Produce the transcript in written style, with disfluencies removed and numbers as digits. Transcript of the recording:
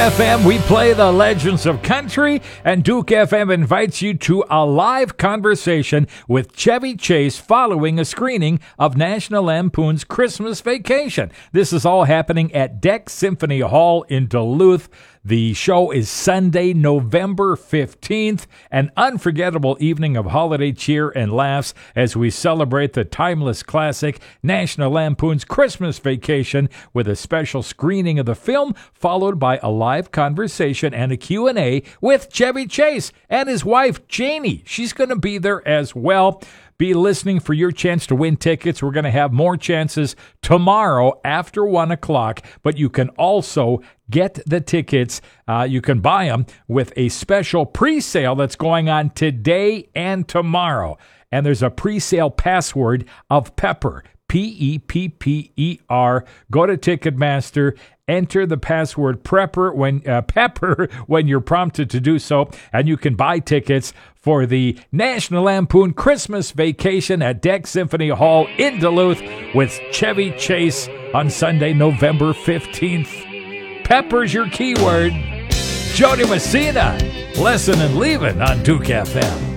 FM, we play the legends of country, and Duke FM invites you to a live conversation with Chevy Chase following a screening of National Lampoon's Christmas Vacation. This is all happening at DEC Symphony Hall in Duluth. The show is Sunday, November 15th, an unforgettable evening of holiday cheer and laughs as we celebrate the timeless classic National Lampoon's Christmas Vacation with a special screening of the film, followed by a live conversation and a Q&A with Chevy Chase and his wife, Janie. She's going to be there as well. Be listening for your chance to win tickets. We're going to have more chances tomorrow after 1 o'clock, but you can also get the tickets. You can buy them with a special pre-sale that's going on today and tomorrow. And there's a pre-sale password of Pepper, Pepper. Go to Ticketmaster, enter the password Pepper when you're prompted to do so, and you can buy tickets for the National Lampoon Christmas Vacation at DEC Symphony Hall in Duluth with Chevy Chase on Sunday, November 15th. Pepper's your keyword. Jody Messina, Lesson and Leaving on Duke FM.